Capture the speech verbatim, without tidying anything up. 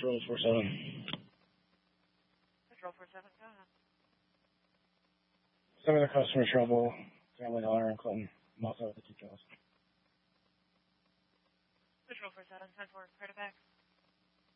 Patrol four seven. Patrol four seven, go ahead. Some of the customer trouble, family dollar in Clinton. I'm also with the details. Patrol four seven, ten four, credit back.